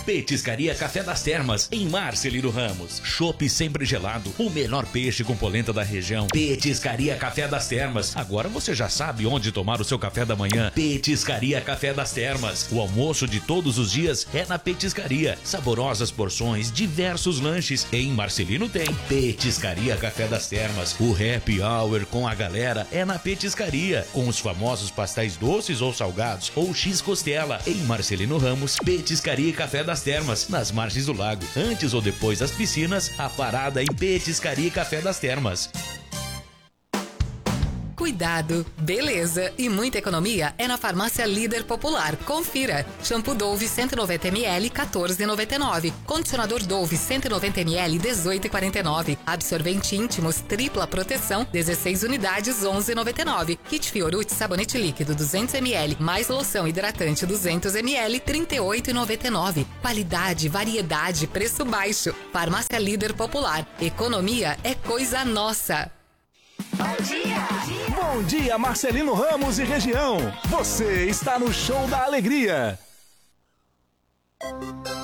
Petiscaria Café das Termas, em Marcelino Ramos. Chopp sempre gelado, o melhor peixe com polenta da região. Petiscaria Café das Termas. Agora você já sabe onde tomar o seu café da manhã. Petiscaria Café das Termas. O almoço de todos os dias é na Petiscaria. Saborosas porções, diversos lanches. Em Marcelino tem Petiscaria Café das Termas. O happy hour com a galera é na Petiscaria, com os famosos pastéis doces ou salgados ou x-costela. Em Marcelino Ramos, Petiscaria e Café das Termas, nas margens do lago. Antes ou depois das piscinas, a parada em Petiscaria e Café das Termas. Cuidado, beleza e muita economia é na Farmácia Líder Popular. Confira. Shampoo Dove 190ml 14,99. Condicionador Dove 190ml 18,49. Absorvente íntimos tripla proteção 16 unidades 11,99. Kit Fiorucci sabonete líquido 200ml mais loção hidratante 200ml 38,99. Qualidade, variedade, preço baixo. Farmácia Líder Popular. Economia é coisa nossa. Bom dia! Bom dia, Marcelino Ramos e região. Você está no Show da Alegria.